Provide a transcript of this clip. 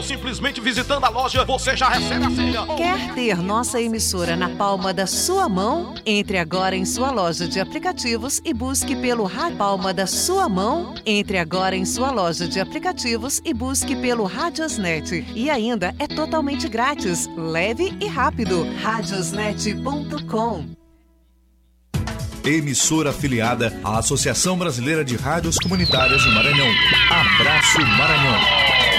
Simplesmente visitando a loja, você já recebe a senha. Quer ter nossa emissora na palma da sua mão? Entre agora em sua loja de aplicativos e busque pelo palma da sua mão. Entre agora em sua loja de aplicativos e busque pelo Radiosnet. E ainda é totalmente grátis, leve e rápido. Radiosnet.com. Emissora afiliada à Associação Brasileira de Rádios Comunitárias do Maranhão. Abraço Maranhão.